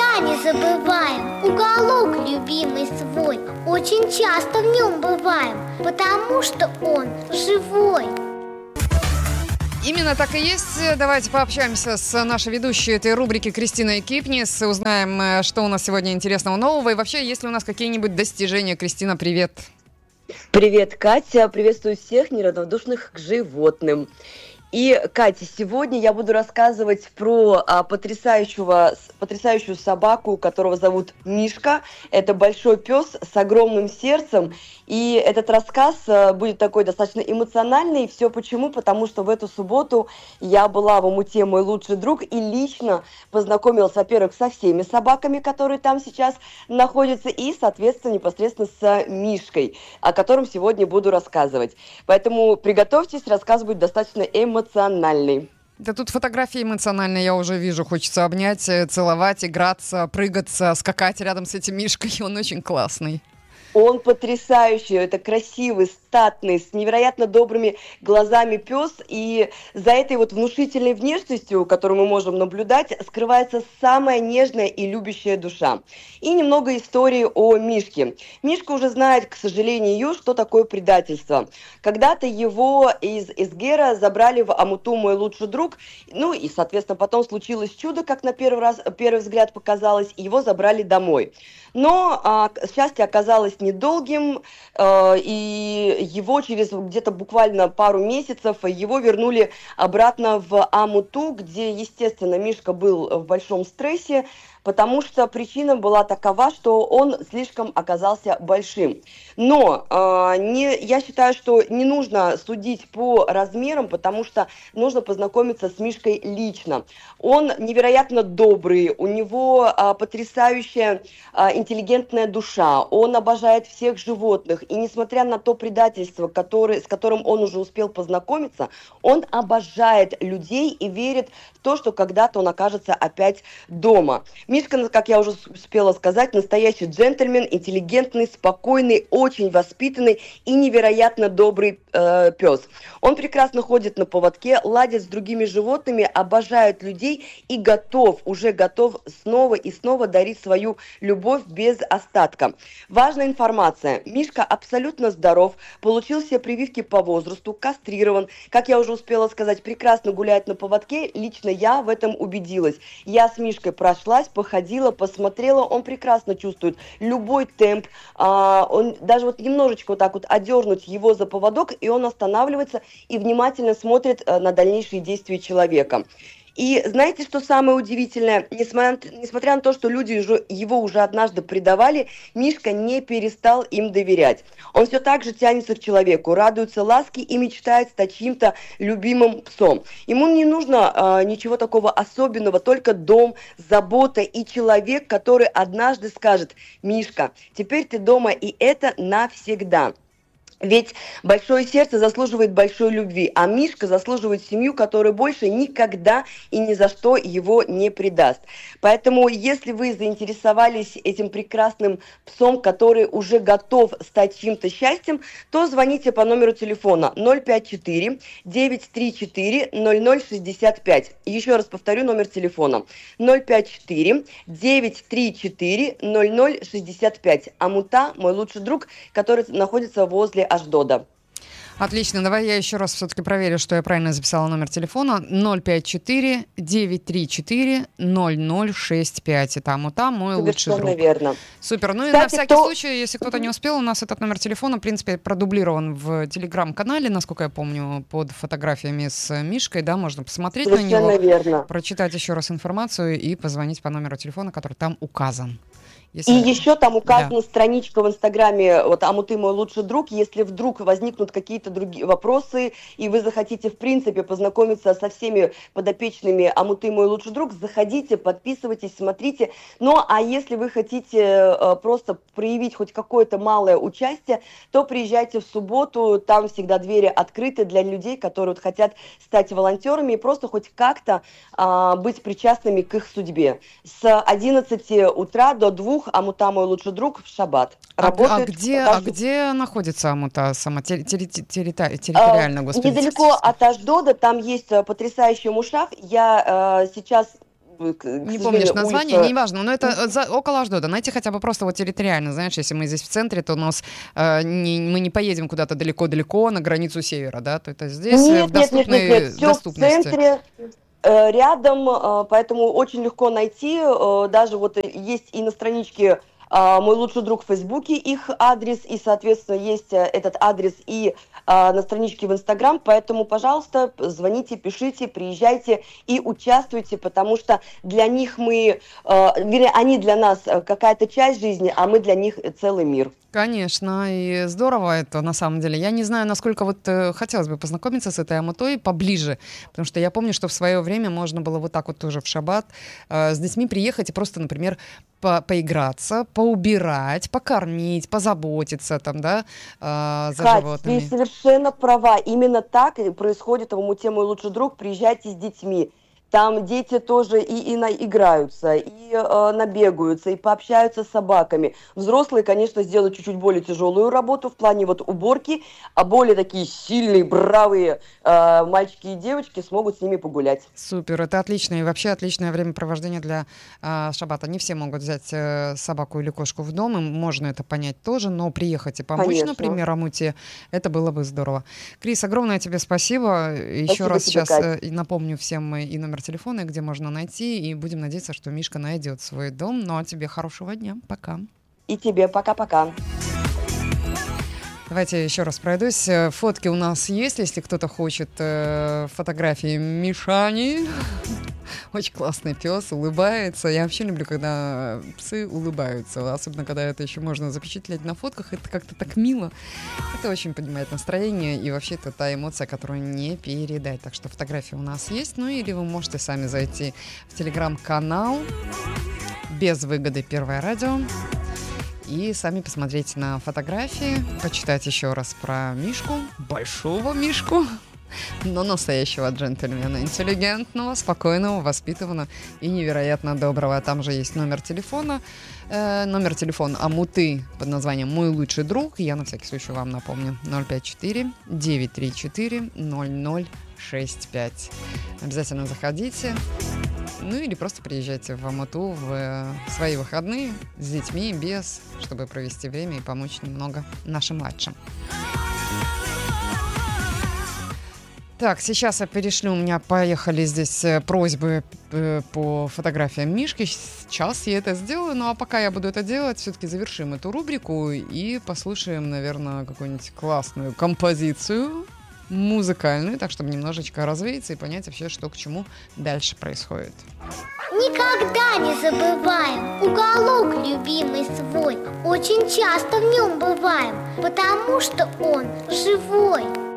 никогда не забываем уголок любимый свой. Очень часто в нем бываем, потому что он живой. Именно так и есть. Давайте пообщаемся с нашей ведущей этой рубрики Кристиной Кипнис. Узнаем, что у нас сегодня интересного нового. И вообще, есть ли у нас какие-нибудь достижения. Кристина, привет. Привет, Катя. Приветствую всех неравнодушных к животным. И, Катя, сегодня я буду рассказывать про потрясающую собаку, которого зовут Мишка. Это большой пес с огромным сердцем. И этот рассказ будет такой достаточно эмоциональный. Все почему? Потому что в эту субботу я была в Омуте «Мой лучший друг» и лично познакомилась, во-первых, со всеми собаками, которые там сейчас находятся, и, соответственно, непосредственно с Мишкой, о котором сегодня буду рассказывать. Поэтому приготовьтесь, рассказ будет достаточно эмоциональный. Да тут фотографии эмоциональные, я уже вижу. Хочется обнять, целовать, играться, прыгаться, скакать рядом с этим Мишкой. Он очень классный. Он потрясающий, это красивый, статный, с невероятно добрыми глазами пес, и за этой вот внушительной внешностью, которую мы можем наблюдать, скрывается самая нежная и любящая душа. И немного истории о Мишке. Мишка уже знает, к сожалению, что такое предательство. Когда-то его из Эсгера забрали в Омуту «Мой лучший друг», ну и, соответственно, потом случилось чудо, как на первый взгляд показалось, и его забрали домой. Но счастье оказалось недолгим, и его через где-то буквально пару месяцев его вернули обратно в Омуту, где, естественно, Мишка был в большом стрессе, потому что причина была такова, что он слишком оказался большим. Но я считаю, что не нужно судить по размерам, потому что нужно познакомиться с Мишкой лично. Он невероятно добрый, у него потрясающая интеллигентная душа, он обожает всех животных, и несмотря на то предательство, с которым он уже успел познакомиться, он обожает людей и верит в то, что когда-то он окажется опять дома. Мишка, как я уже успела сказать, настоящий джентльмен, интеллигентный, спокойный, очень воспитанный и невероятно добрый пес. Он прекрасно ходит на поводке, ладит с другими животными, обожает людей и уже готов снова и снова дарить свою любовь без остатка. Важная информация. Мишка абсолютно здоров, получил все прививки по возрасту, кастрирован. Как я уже успела сказать, прекрасно гуляет на поводке. Лично я в этом убедилась. Я с Мишкой прошлась, походила, посмотрела. Он прекрасно чувствует любой темп. Он даже вот немножечко вот так вот одернуть его за поводок, и он останавливается и внимательно смотрит на дальнейшие действия человека. И знаете, что самое удивительное? Несмотря на то, что люди его уже однажды предавали, Мишка не перестал им доверять. Он все так же тянется к человеку, радуется ласке и мечтает стать чьим-то любимым псом. Ему не нужно ничего такого особенного, только дом, забота и человек, который однажды скажет: «Мишка, теперь ты дома, и это навсегда». Ведь большое сердце заслуживает большой любви, а Мишка заслуживает семью, которая больше никогда и ни за что его не предаст. Поэтому, если вы заинтересовались этим прекрасным псом, который уже готов стать чьим-то счастьем, то звоните по номеру телефона 054 934 0065. Еще раз повторю номер телефона 054 934 0065. Омута «Мой лучший друг», который находится возле Ашдода. Отлично, давай я еще раз все-таки проверю, что я правильно записала номер телефона. 054-934-0065. Это Омута «Мой лучший друг». Верно. Супер. Ну, кстати, и на всякий случай, если кто-то не успел, у нас этот номер телефона, в принципе, продублирован в телеграм-канале, насколько я помню, под фотографиями с Мишкой, да, можно посмотреть на него, верно. прочитать еще раз информацию и позвонить по номеру телефона, который там указан. И еще там указана страничка в Инстаграме вот «Омуты «Мой лучший друг». Если вдруг возникнут какие-то другие вопросы, и вы захотите, в принципе, познакомиться со всеми подопечными «Омуты «Мой лучший друг», заходите, подписывайтесь, смотрите. Ну, а если вы хотите просто проявить хоть какое-то малое участие, то приезжайте в субботу. Там всегда двери открыты для людей, которые вот хотят стать волонтерами и просто хоть как-то быть причастными к их судьбе. С 11 утра до 2 Омута «Мой лучший друг» в шаббат. Где находится Омута сама территориально, господи? Недалеко от Ашдода, там есть потрясающий мушав. Я сейчас Не помнишь название, улица... неважно, но это около Аждода. Знаете, хотя бы просто вот территориально, знаешь, если мы здесь в центре, то у нас мы не поедем куда-то далеко-далеко на границу севера, да? То это здесь в доступной доступности. В центре, рядом, поэтому очень легко найти. Даже вот есть и на страничке «Мой лучший друг» в Фейсбуке их адрес, и, соответственно, есть этот адрес и на страничке в Инстаграм, поэтому, пожалуйста, звоните, пишите, приезжайте и участвуйте, потому что для них они для нас какая-то часть жизни, а мы для них целый мир. Конечно, и здорово это на самом деле. Я не знаю, насколько вот хотелось бы познакомиться с этой Амутой поближе, потому что я помню, что в свое время можно было вот так вот тоже в шаббат с детьми приехать и просто, например, поиграться, поубирать, покормить, позаботиться там, да, за Кать, животными. Ты совершенно права. Именно так и происходит в Амуте «Мой лучший друг». Приезжайте с детьми. Там дети тоже и наиграются, и набегаются, и пообщаются с собаками. Взрослые, конечно, сделают чуть-чуть более тяжелую работу в плане вот уборки, а более такие сильные, бравые мальчики и девочки смогут с ними погулять. Супер, это отлично. И вообще отличное времяпровождение для шаббата. Не все могут взять собаку или кошку в дом, им можно это понять тоже, но приехать и помочь, конечно, например, Амуте, это было бы здорово. Крис, огромное тебе спасибо. Еще раз тебе, сейчас Кать, напомню всем и номер телефона, где можно найти, и будем надеяться, что Мишка найдет свой дом. Ну, а тебе хорошего дня. Пока. И тебе пока-пока. Давайте еще раз пройдусь. Фотки у нас есть, если кто-то хочет фотографии Мишани. Очень классный пес, улыбается. Я вообще люблю, когда псы улыбаются. Особенно, когда это еще можно запечатлеть на фотках. Это как-то так мило. Это очень поднимает настроение. И вообще это та эмоция, которую не передать. Так что фотографии у нас есть. Ну или вы можете сами зайти в телеграм-канал «Без выгоды. Первое радио». И сами посмотреть на фотографии, почитать еще раз про Мишку, большого Мишку, но настоящего джентльмена, интеллигентного, спокойного, воспитанного и невероятно доброго. Там же есть номер телефона Амуты под названием «Мой лучший друг». Я на всякий случай вам напомню. 054-934-0065. Обязательно заходите. Ну или просто приезжайте в Амуту в свои выходные с детьми, без, чтобы провести время и помочь немного нашим младшим. Так, сейчас я перешлю, у меня поехали здесь просьбы по фотографиям Мишки. Сейчас я это сделаю, ну а пока я буду это делать, все-таки завершим эту рубрику и послушаем, наверное, какую-нибудь классную композицию музыкальную, так, чтобы немножечко развеяться и понять вообще, что к чему дальше происходит. Никогда не забываем уголок любимый свой. Очень часто в нем бываем, потому что он живой.